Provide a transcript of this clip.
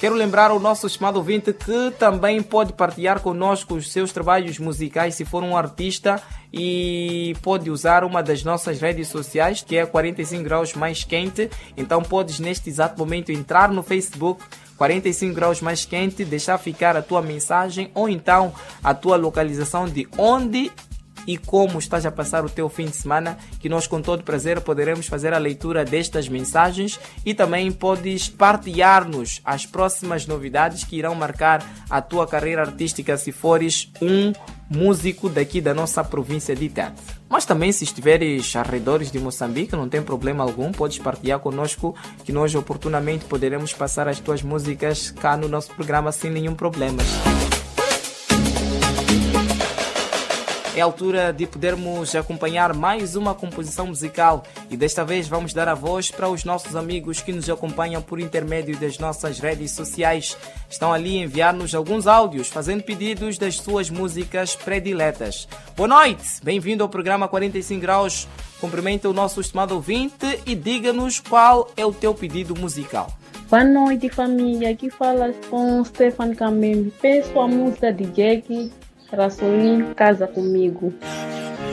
Quero lembrar ao nosso estimado ouvinte que também pode partilhar connosco os seus trabalhos musicais se for um artista e pode usar uma das nossas redes sociais, que é 45 graus mais quente. Então podes neste exato momento entrar no Facebook 45 graus mais quente, deixar ficar a tua mensagem ou então a tua localização de onde e como estás a passar o teu fim de semana, que nós com todo prazer poderemos fazer a leitura destas mensagens e também podes partilhar-nos as próximas novidades que irão marcar a tua carreira artística se fores um músico daqui da nossa província de Tete. Mas também se estiveres arredores de Moçambique, não tem problema algum, podes partilhar conosco que nós oportunamente poderemos passar as tuas músicas cá no nosso programa sem nenhum problema. É a altura de podermos acompanhar mais uma composição musical e desta vez vamos dar a voz para os nossos amigos que nos acompanham por intermédio das nossas redes sociais. Estão ali a enviar-nos alguns áudios, fazendo pedidos das suas músicas prediletas. Boa noite, bem-vindo ao programa 45 Graus. Cumprimenta o nosso estimado ouvinte e diga-nos qual é o teu pedido musical. Boa noite, família. Aqui falas com Stefan Kamembe. Peço a música de Jack Rasolim, Casa Comigo.